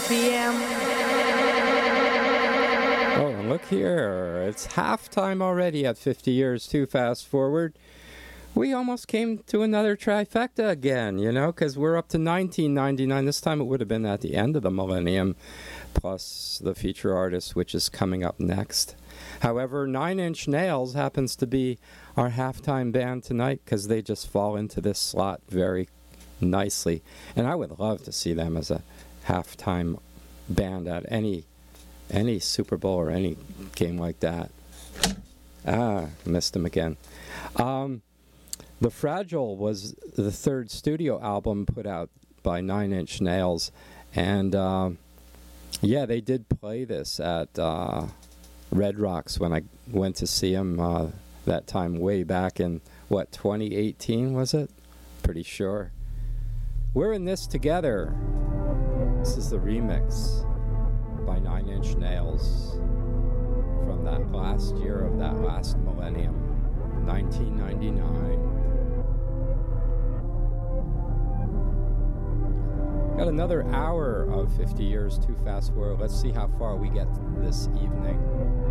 p.m. Oh, and look here. It's halftime already at 50 Years Too Fast Forward. We almost came to another trifecta again, you know, because we're up to 1999. This time it would have been at the end of the millennium, plus the feature artist, which is coming up next. However, Nine Inch Nails happens to be our halftime band tonight because they just fall into this slot very nicely. And I would love to see them as a halftime band at any Super Bowl or any game like that. Missed them again. The Fragile was the third studio album put out by Nine Inch Nails. And, yeah, they did play this at Red Rocks when I went to see them that time way back in, 2018 was it? Pretty sure. We're in this together. This is the remix by Nine Inch Nails from that last year of that last millennium, 1999. Got another hour of 50 Years Too Fast Forward. Let's see how far we get this evening.